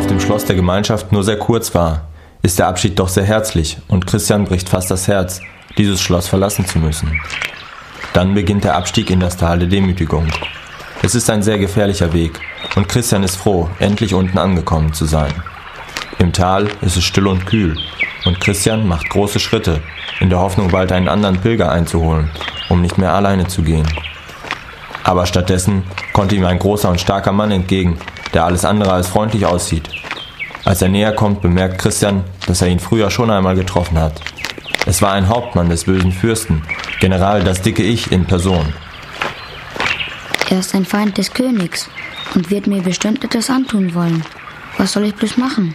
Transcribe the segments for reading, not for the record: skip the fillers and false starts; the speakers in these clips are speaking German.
dem Schloss der Gemeinschaft nur sehr kurz war, ist der Abschied doch sehr herzlich und Christian bricht fast das Herz, dieses Schloss verlassen zu müssen. Dann beginnt der Abstieg in das Tal der Demütigung. Es ist ein sehr gefährlicher Weg und Christian ist froh, endlich unten angekommen zu sein. Im Tal ist es still und kühl und Christian macht große Schritte, in der Hoffnung, bald einen anderen Pilger einzuholen, um nicht mehr alleine zu gehen. Aber stattdessen kommt ihm ein großer und starker Mann entgegen, der alles andere als freundlich aussieht. Als er näher kommt, bemerkt Christian, dass er ihn früher schon einmal getroffen hat. Es war ein Hauptmann des bösen Fürsten, General das dicke Ich in Person. Er ist ein Feind des Königs und wird mir bestimmt etwas antun wollen. Was soll ich bloß machen?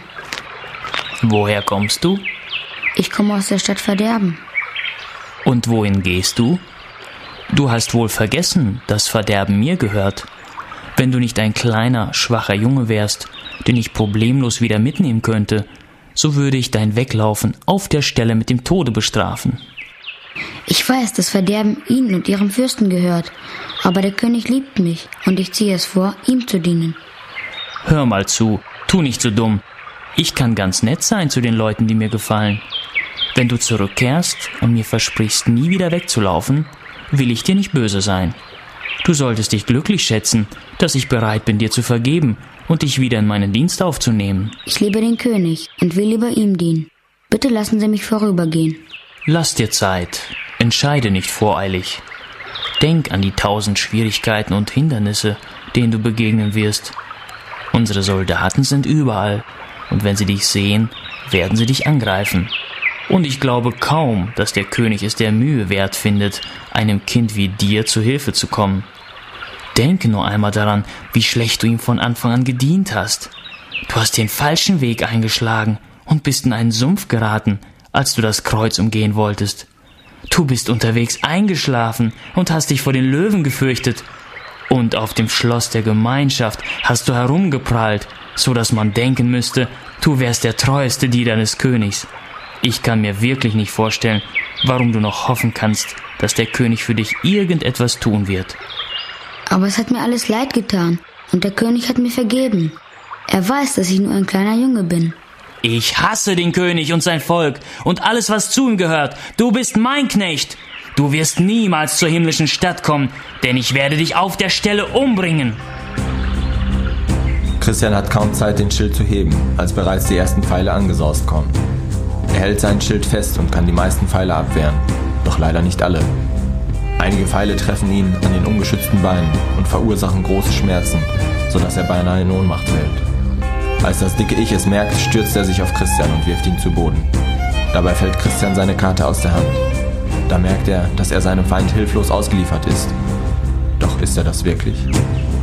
Woher kommst du? Ich komme aus der Stadt Verderben. Und wohin gehst du? Du hast wohl vergessen, dass Verderben mir gehört. Wenn du nicht ein kleiner, schwacher Junge wärst, den ich problemlos wieder mitnehmen könnte, so würde ich dein Weglaufen auf der Stelle mit dem Tode bestrafen. Ich weiß, dass Verderben Ihnen und Ihrem Fürsten gehört, aber der König liebt mich und ich ziehe es vor, ihm zu dienen. Hör mal zu, tu nicht so dumm. Ich kann ganz nett sein zu den Leuten, die mir gefallen. Wenn du zurückkehrst und mir versprichst, nie wieder wegzulaufen, will ich dir nicht böse sein. Du solltest dich glücklich schätzen, dass ich bereit bin, dir zu vergeben und dich wieder in meinen Dienst aufzunehmen. Ich liebe den König und will lieber ihm dienen. Bitte lassen Sie mich vorübergehen. Lass dir Zeit. Entscheide nicht voreilig. Denk an die 1000 Schwierigkeiten und Hindernisse, denen du begegnen wirst. Unsere Soldaten sind überall, und wenn sie dich sehen, werden sie dich angreifen. Und ich glaube kaum, dass der König es der Mühe wert findet, einem Kind wie dir zu Hilfe zu kommen. Denke nur einmal daran, wie schlecht du ihm von Anfang an gedient hast. Du hast den falschen Weg eingeschlagen und bist in einen Sumpf geraten, als du das Kreuz umgehen wolltest. Du bist unterwegs eingeschlafen und hast dich vor den Löwen gefürchtet. Und auf dem Schloss der Gemeinschaft hast du herumgeprahlt, so dass man denken müsste, du wärst der treueste Diener des Königs. Ich kann mir wirklich nicht vorstellen, warum du noch hoffen kannst, dass der König für dich irgendetwas tun wird. Aber es hat mir alles leid getan und der König hat mir vergeben. Er weiß, dass ich nur ein kleiner Junge bin. Ich hasse den König und sein Volk und alles, was zu ihm gehört. Du bist mein Knecht. Du wirst niemals zur himmlischen Stadt kommen, denn ich werde dich auf der Stelle umbringen. Christian hat kaum Zeit, den Schild zu heben, als bereits die ersten Pfeile angesaust kommen. Er hält sein Schild fest und kann die meisten Pfeile abwehren, doch leider nicht alle. Einige Pfeile treffen ihn an den ungeschützten Beinen und verursachen große Schmerzen, sodass er beinahe in Ohnmacht fällt. Als das dicke Ich es merkt, stürzt er sich auf Christian und wirft ihn zu Boden. Dabei fällt Christian seine Karte aus der Hand. Da merkt er, dass er seinem Feind hilflos ausgeliefert ist. Doch ist er das wirklich?